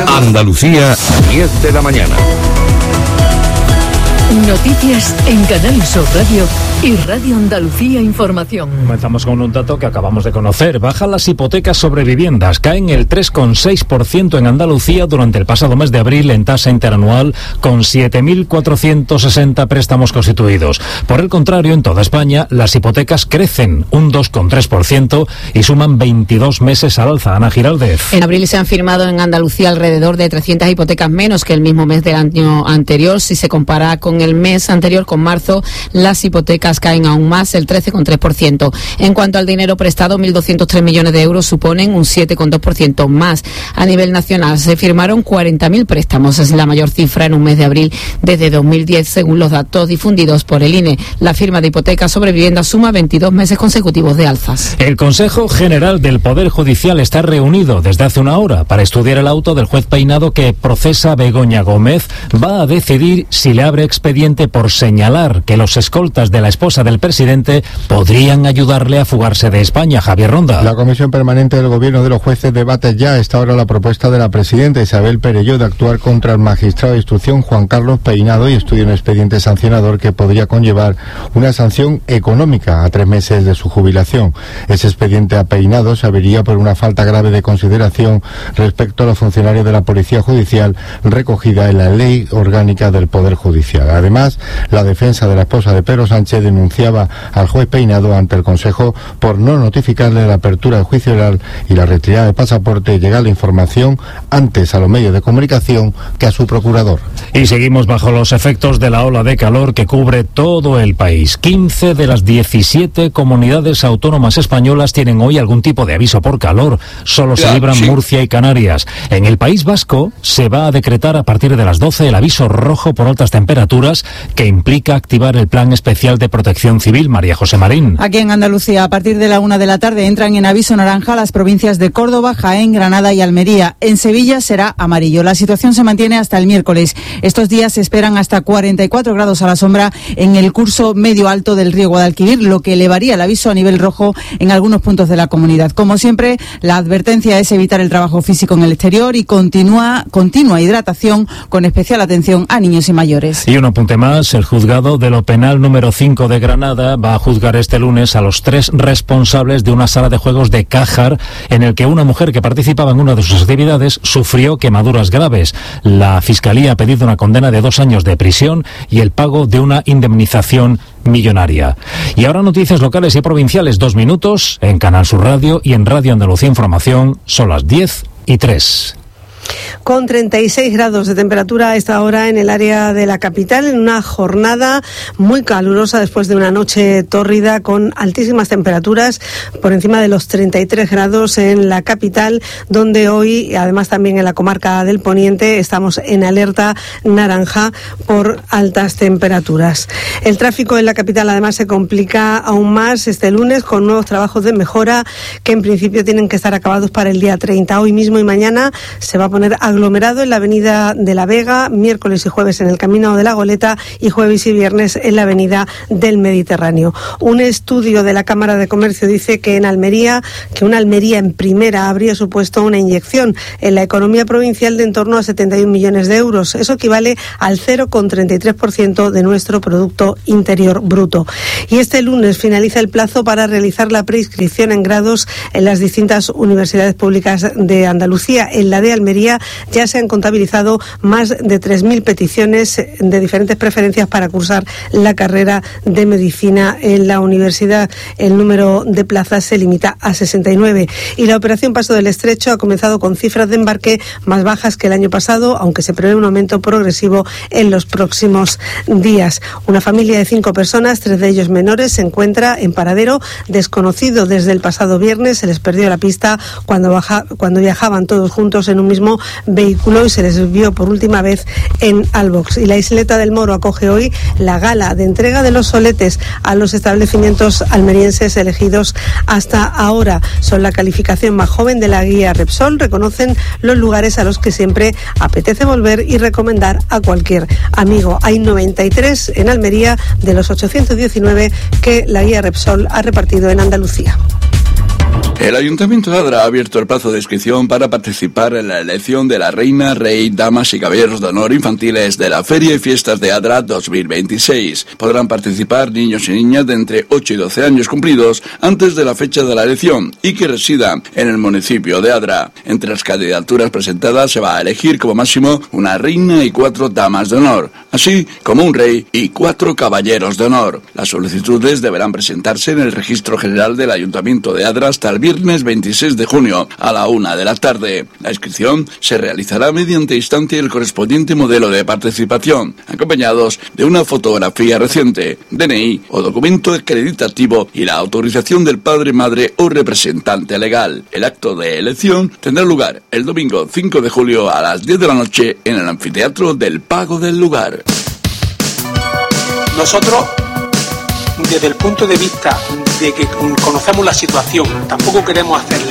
Andalucía, 10 de la mañana. Noticias en Canal Sur Radio y Radio Andalucía Información. Comenzamos con un dato que acabamos de conocer. Bajan las hipotecas sobre viviendas. Caen el 3,6% en Andalucía durante el pasado mes de abril en tasa interanual, con 7.460 préstamos constituidos. Por el contrario, en toda España, las hipotecas crecen un 2,3% y suman 22 meses al alza. Ana Giraldez. En abril se han firmado en Andalucía alrededor de 300 hipotecas menos que el mismo mes del año anterior. Si se compara con el mes anterior, con marzo, las hipotecas caen aún más, el 13,3%. En cuanto al dinero prestado, 1.203 millones de euros suponen un 7,2% más. A nivel nacional se firmaron 40.000 préstamos, es la mayor cifra en un mes de abril desde 2010, según los datos difundidos por el INE. La firma de hipotecas sobre vivienda suma 22 meses consecutivos de alzas. El Consejo General del Poder Judicial está reunido desde hace una hora para estudiar el auto del juez Peinado que procesa a Begoña Gómez. Va a decidir si le abre expediente por señalar que los escoltas de la esposa del presidente podrían ayudarle a fugarse de España. Javier Ronda. La Comisión Permanente del Gobierno de los Jueces debate ya a esta hora la propuesta de la presidenta Isabel Perelló de actuar contra el magistrado de instrucción Juan Carlos Peinado y estudia un expediente sancionador que podría conllevar una sanción económica a 3 meses de su jubilación. Ese expediente a Peinado se abriría por una falta grave de consideración respecto a los funcionarios de la Policía Judicial recogida en la Ley Orgánica del Poder Judicial. Además, la defensa de la esposa de Pedro Sánchez denunciaba al juez Peinado ante el Consejo por no notificarle la apertura del juicio oral y la retirada del pasaporte y llegar la información antes a los medios de comunicación que a su procurador. Y seguimos bajo los efectos de la ola de calor que cubre todo el país. 15 de las 17 comunidades autónomas españolas tienen hoy algún tipo de aviso por calor. Solo se libran Murcia y Canarias. En el País Vasco se va a decretar a partir de las 12 el aviso rojo por altas temperaturas, que implica activar el Plan Especial de Protección Civil. María José Marín. Aquí en Andalucía, a partir de la 1 de la tarde, entran en aviso naranja las provincias de Córdoba, Jaén, Granada y Almería. En Sevilla será amarillo. La situación se mantiene hasta el miércoles. Estos días se esperan hasta 44 grados a la sombra en el curso medio alto del río Guadalquivir, lo que elevaría el aviso a nivel rojo en algunos puntos de la comunidad. Como siempre, la advertencia es evitar el trabajo físico en el exterior y continua hidratación, con especial atención a niños y mayores. Y un apunte más, el juzgado de lo penal número 5 de Granada va a juzgar este lunes a los 3 responsables de una sala de juegos de Cájar en el que una mujer que participaba en una de sus actividades sufrió quemaduras graves. La Fiscalía ha pedido una condena de 2 años de prisión y el pago de una indemnización millonaria. Y ahora noticias locales y provinciales, 2 minutos en Canal Sur Radio y en Radio Andalucía Información. Son las 10:03. Con 36 grados de temperatura a esta hora en el área de la capital, en una jornada muy calurosa después de una noche tórrida con altísimas temperaturas por encima de los 33 grados en la capital, donde hoy, además también en la comarca del Poniente, estamos en alerta naranja por altas temperaturas. El tráfico en la capital además se complica aún más este lunes con nuevos trabajos de mejora que en principio tienen que estar acabados para el día 30. Hoy mismo y mañana se va a poner aglomerado en la avenida de la Vega, miércoles y jueves en el Camino de la Goleta y jueves y viernes en la avenida del Mediterráneo. Un estudio de la Cámara de Comercio dice que una Almería en primera habría supuesto una inyección en la economía provincial de en torno a 71 millones de euros. Eso equivale al 0,33% de nuestro Producto Interior Bruto. Y este lunes finaliza el plazo para realizar la preinscripción en grados en las distintas universidades públicas de Andalucía. En la de Almería ya se han contabilizado más de 3.000 peticiones de diferentes preferencias para cursar la carrera de medicina en la universidad. El número de plazas se limita a 69 y la operación Paso del Estrecho ha comenzado con cifras de embarque más bajas que el año pasado, aunque se prevé un aumento progresivo en los próximos días. Una familia de 5 personas, 3 de ellos menores, se encuentra en paradero desconocido desde el pasado viernes. Se les perdió la pista cuando viajaban todos juntos en un mismo vehículo y se les vio por última vez en Albox. Y la Isleta del Moro acoge hoy la gala de entrega de los soletes a los establecimientos almerienses elegidos hasta ahora. Son la calificación más joven de la guía Repsol. Reconocen los lugares a los que siempre apetece volver y recomendar a cualquier amigo. Hay 93 en Almería de los 819 que la guía Repsol ha repartido en Andalucía. El Ayuntamiento de Adra ha abierto el plazo de inscripción para participar en la elección de la Reina, Rey, Damas y Caballeros de Honor Infantiles de la Feria y Fiestas de Adra 2026. Podrán participar niños y niñas de entre 8 y 12 años cumplidos antes de la fecha de la elección y que residan en el municipio de Adra. Entre las candidaturas presentadas se va a elegir como máximo una reina y 4 damas de honor, así como un rey y 4 caballeros de honor. Las solicitudes deberán presentarse en el Registro General del Ayuntamiento de Adra hasta el viernes 26 de junio a la 1 de la tarde. La inscripción se realizará mediante instante el correspondiente modelo de participación, acompañados de una fotografía reciente, DNI o documento acreditativo y la autorización del padre, madre o representante legal. El acto de elección tendrá lugar el domingo 5 de julio a las 10 de la noche en el anfiteatro del Pago del lugar. Nosotros, desde el punto de vista de que conocemos la situación, tampoco queremos hacer